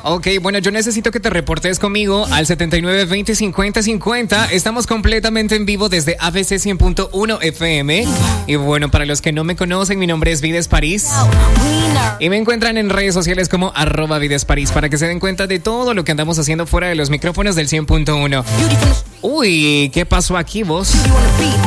Ok, bueno, yo necesito que te reportes conmigo al 7920-5050. Estamos completamente en vivo desde ABC 100.1 FM. Y bueno, para los que no me conocen, mi nombre es Vides París. Y me encuentran en redes sociales como @VidesParís para que se den cuenta de todo lo que andamos haciendo fuera de los micrófonos del 100.1. Uy, ¿qué pasó aquí, vos?